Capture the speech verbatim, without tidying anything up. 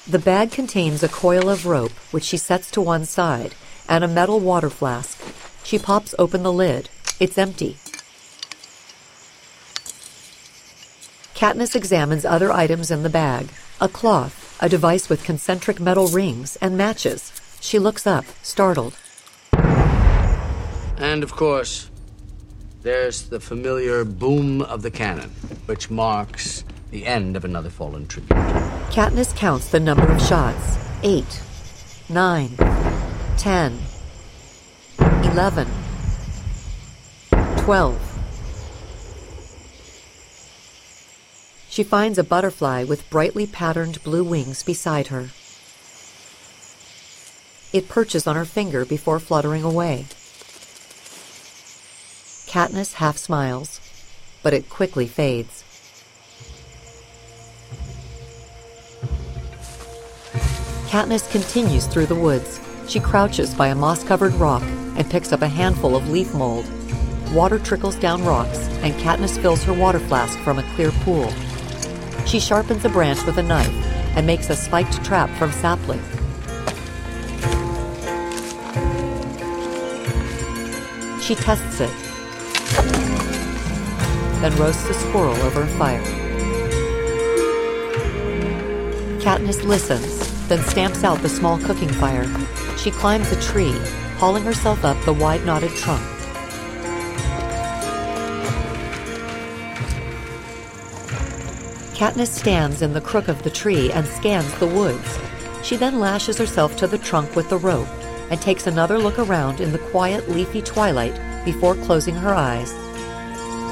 The bag contains a coil of rope, which she sets to one side, and a metal water flask. She pops open the lid. It's empty. Katniss examines other items in the bag. A cloth, a device with concentric metal rings, and matches. She looks up, startled. And, of course, there's the familiar boom of the cannon, which marks the end of another fallen tribute. Katniss counts the number of shots. Eight, nine, ten, eleven, twelve. She finds a butterfly with brightly patterned blue wings beside her. It perches on her finger before fluttering away. Katniss half smiles, but it quickly fades. Katniss continues through the woods. She crouches by a moss-covered rock and picks up a handful of leaf mold. Water trickles down rocks, and Katniss fills her water flask from a clear pool. She sharpens a branch with a knife and makes a spiked trap from sapling. She tests it, then roasts a squirrel over a fire. Katniss listens, then stamps out the small cooking fire. She climbs a tree, hauling herself up the wide-knotted trunk. Katniss stands in the crook of the tree and scans the woods. She then lashes herself to the trunk with the rope and takes another look around in the quiet, leafy twilight before closing her eyes.